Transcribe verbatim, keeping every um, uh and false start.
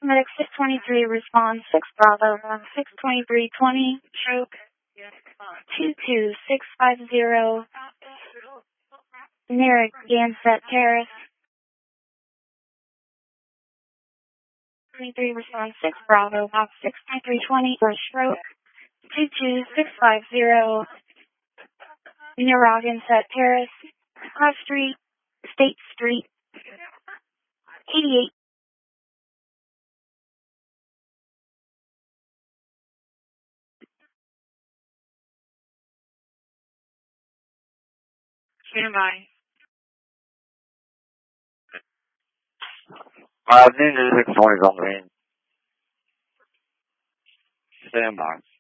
Medic six twenty-three, respond six Bravo, six twenty-three twenty, stroke two two six five zero, near Gansett Terrace. twenty-three, respond six Bravo, six twenty-three twenty, for stroke two two six five zero, near Gansett Terrace, Cross Street, State Street, eighty-eight. Stand by. Uh, Ninja six twenty is on the main. Stand by.